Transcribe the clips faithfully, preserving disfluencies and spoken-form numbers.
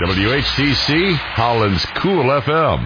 W H T C, Holland's Cool F M.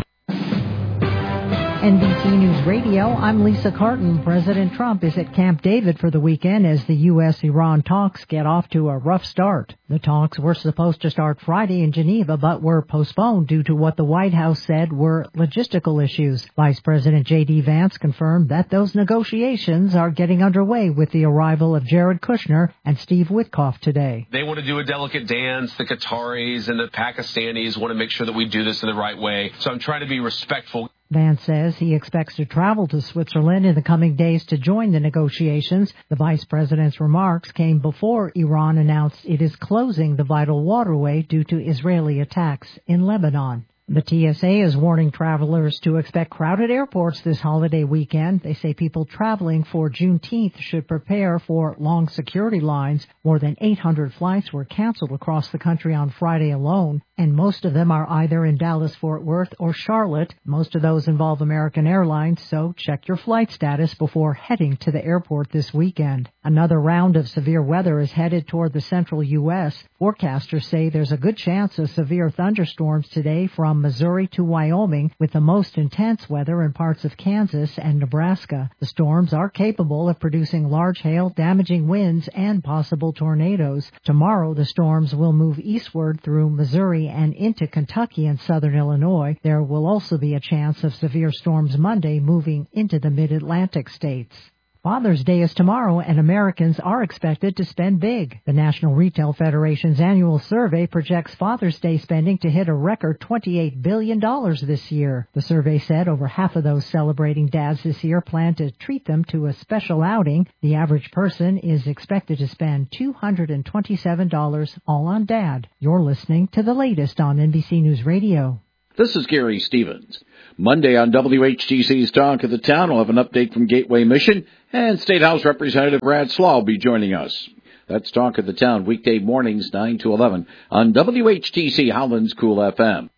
N B C News Radio, I'm Lisa Carton. President Trump is at Camp David for the weekend as the U S Iran talks get off to a rough start. The talks were supposed to start Friday in Geneva, but were postponed due to what the White House said were logistical issues. Vice President J D. Vance confirmed that those negotiations are getting underway with the arrival of Jared Kushner and Steve Witkoff today. They want to do a delicate dance. The Qataris and the Pakistanis want to make sure that we do this in the right way. So I'm trying to be respectful. Vance says he expects to travel to Switzerland in the coming days to join the negotiations. The vice president's remarks came before Iran announced it is closing the vital waterway due to Israeli attacks in Lebanon. The T S A is warning travelers to expect crowded airports this holiday weekend. They say people traveling for Juneteenth should prepare for long security lines. More than eight hundred flights were canceled across the country on Friday alone, and most of them are either in Dallas-Fort Worth or Charlotte. Most of those involve American Airlines, so check your flight status before heading to the airport this weekend. Another round of severe weather is headed toward the central U S. Forecasters say there's a good chance of severe thunderstorms today from Missouri to Wyoming, with the most intense weather in parts of Kansas and Nebraska. The storms are capable of producing large hail, damaging winds, and possible tornadoes. Tomorrow, the storms will move eastward through Missouri and into Kentucky and southern Illinois. There will also be a chance of severe storms Monday, moving into the mid-Atlantic states. Father's Day is tomorrow, and Americans are expected to spend big. The National Retail Federation's annual survey projects Father's Day spending to hit a record twenty-eight billion dollars this year. The survey said over half of those celebrating dads this year plan to treat them to a special outing. The average person is expected to spend two hundred twenty-seven dollars all on dad. You're listening to the latest on N B C News Radio. This is Gary Stevens. Monday on W H T C's Talk of the Town, we'll have an update from Gateway Mission, and State House Representative Brad Slaw will be joining us. That's Talk of the Town, weekday mornings, nine to eleven, on W H T C Holland's Cool F M.